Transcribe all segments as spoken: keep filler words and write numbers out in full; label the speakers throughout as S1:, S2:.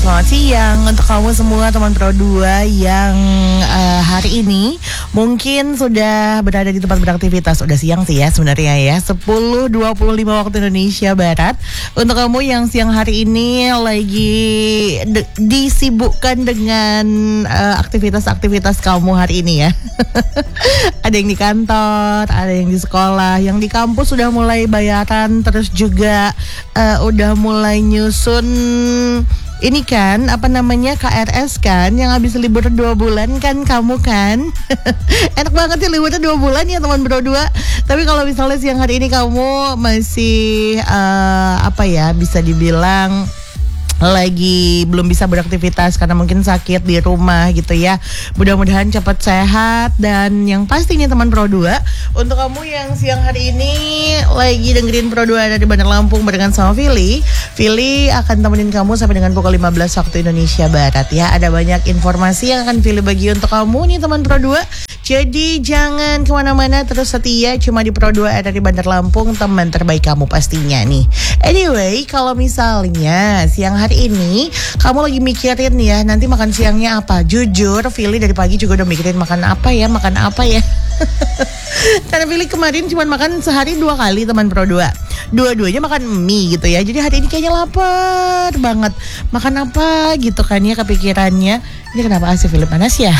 S1: selamat siang untuk kamu semua teman Pro dua yang uh, hari ini mungkin sudah berada di tempat beraktivitas. Udah siang sih ya sebenarnya ya, sepuluh dua puluh lima waktu Indonesia Barat. Untuk kamu yang siang hari ini lagi de- disibukkan dengan uh, aktivitas-aktivitas kamu hari ini ya. Ada yang di kantor, ada yang di sekolah, yang di kampus sudah mulai bayaran, terus juga uh, udah mulai nyusun ini kan, apa namanya, K R S kan, yang habis libur dua bulan kan kamu kan. Enak banget sih liburnya dua bulan ya teman Pro dua. Tapi kalau misalnya siang hari ini kamu masih uh, apa ya, bisa dibilang lagi belum bisa beraktivitas karena mungkin sakit di rumah gitu ya, mudah-mudahan cepat sehat. Dan yang pasti nih teman Pro dua, untuk kamu yang siang hari ini lagi dengerin Pro dua dari Bandar Lampung barengan sama Vili, Vili akan temenin kamu sampai dengan pukul lima belas waktu Indonesia Barat ya. Ada banyak informasi yang akan Vili bagi untuk kamu nih teman Pro dua. Jadi jangan kemana-mana, terus setia cuma di Pro dua dari Bandar Lampung, teman terbaik kamu pastinya nih. Anyway, kalau misalnya siang hari ini kamu lagi mikirin ya nanti makan siangnya apa, jujur Vili dari pagi juga udah mikirin makan apa ya, makan apa ya. Karena Vili kemarin cuma makan sehari dua kali teman Pro dua, dua-duanya makan mie gitu ya. Jadi hari ini kayaknya lapar banget, makan apa gitu kan ya kepikirannya. Ini kenapa asli Vili panas ya?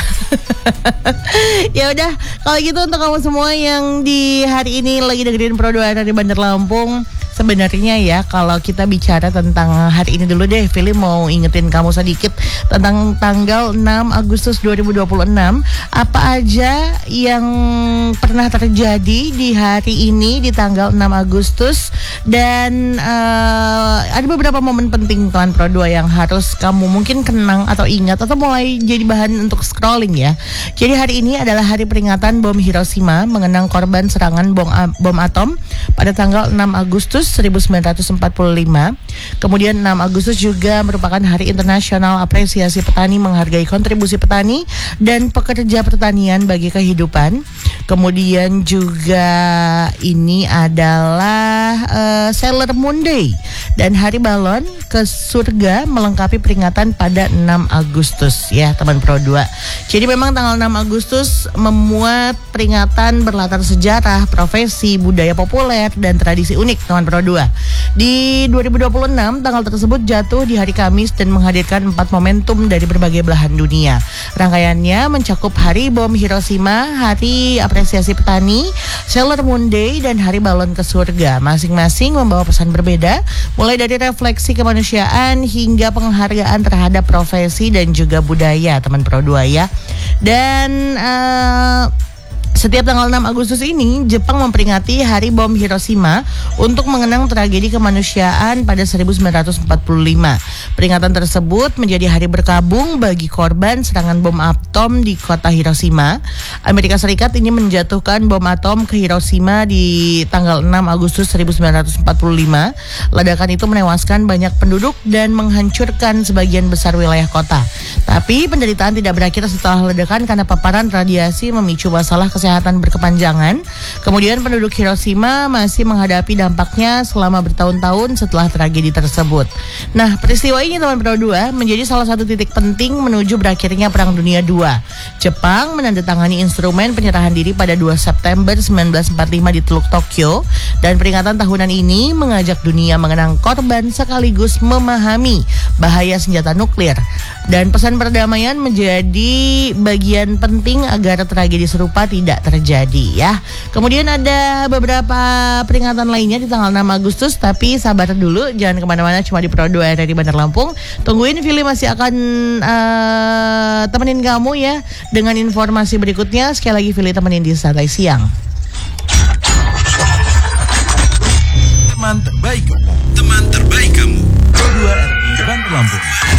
S1: Ya udah, kalau gitu untuk kamu semua yang di hari ini lagi dengerin Pro dua dari Bandar Lampung, sebenarnya ya kalau kita bicara tentang hari ini dulu deh, Vili mau ingetin kamu sedikit tentang tanggal enam Agustus dua ribu dua puluh enam. Apa aja yang pernah terjadi di hari ini di tanggal enam Agustus. Dan uh, ada beberapa momen penting teman Pro dua yang harus kamu mungkin kenang atau ingat atau mulai jadi bahan untuk scrolling ya. Jadi hari ini adalah hari peringatan bom Hiroshima, mengenang korban serangan bom, bom atom pada tanggal enam Agustus seribu sembilan ratus empat puluh lima. Kemudian enam Agustus juga merupakan Hari Internasional Apresiasi Petani, menghargai kontribusi petani dan pekerja pertanian bagi kehidupan. Kemudian juga ini adalah uh, Sailor Moon Day dan Hari Balon ke Surga melengkapi peringatan pada enam Agustus ya teman Pro dua. Jadi memang tanggal enam Agustus memuat peringatan berlatar sejarah, profesi, budaya populer dan tradisi unik teman Pro dua. Di dua ribu dua puluh enam tanggal tersebut jatuh di hari Kamis dan menghadirkan empat momentum dari berbagai belahan dunia. Rangkaiannya mencakup Hari Bom Hiroshima, Hari Apresiasi Petani, Sailor Moon Day dan Hari Balon ke Surga. Masing-masing membawa pesan berbeda, mulai dari refleksi kemanusiaan hingga penghargaan terhadap profesi dan juga budaya teman Pro dua ya. Dan uh, setiap tanggal enam Agustus ini, Jepang memperingati Hari Bom Hiroshima untuk mengenang tragedi kemanusiaan pada seribu sembilan ratus empat puluh lima. Peringatan tersebut menjadi hari berkabung bagi korban serangan bom atom di kota Hiroshima. Amerika Serikat ini menjatuhkan bom atom ke Hiroshima di tanggal enam Agustus seribu sembilan ratus empat puluh lima. Ledakan itu menewaskan banyak penduduk dan menghancurkan sebagian besar wilayah kota. Tapi penderitaan tidak berakhir setelah ledakan karena paparan radiasi memicu masalah kesehatan kesehatan berkepanjangan. Kemudian penduduk Hiroshima masih menghadapi dampaknya selama bertahun-tahun setelah tragedi tersebut. Nah, peristiwa ini teman Pro dua menjadi salah satu titik penting menuju berakhirnya Perang Dunia kedua. Jepang menandatangani instrumen penyerahan diri pada dua September seribu sembilan ratus empat puluh lima di Teluk Tokyo, dan peringatan tahunan ini mengajak dunia mengenang korban sekaligus memahami bahaya senjata nuklir. Dan pesan perdamaian menjadi bagian penting agar tragedi serupa tidak terjadi ya. Kemudian ada beberapa peringatan lainnya di tanggal enam Agustus, tapi sabar dulu, jangan kemana-mana, cuma di Pro dua dari Bandar Lampung. Tungguin, Vili masih akan uh, temenin kamu ya dengan informasi berikutnya. Sekali lagi Vili temenin di Santai Siang.
S2: Teman terbaik, teman terbaik kamu, Pro dua R I Bandar Lampung.